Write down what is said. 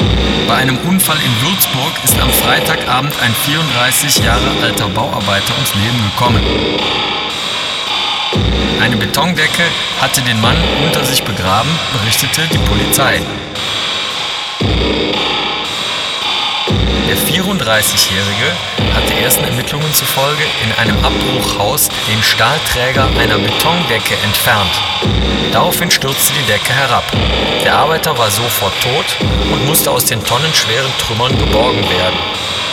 Bei einem Unfall in Würzburg ist am Freitagabend ein 34 Jahre alter Bauarbeiter ums Leben gekommen. Eine Betondecke hatte den Mann unter sich begraben, berichtete die Polizei. Der 34-Jährige hatte ersten Ermittlungen zufolge in einem Abbruchhaus den Stahlträger einer Betondecke entfernt. Daraufhin stürzte die Decke herab. Der Arbeiter war sofort tot und musste aus den tonnenschweren Trümmern geborgen werden.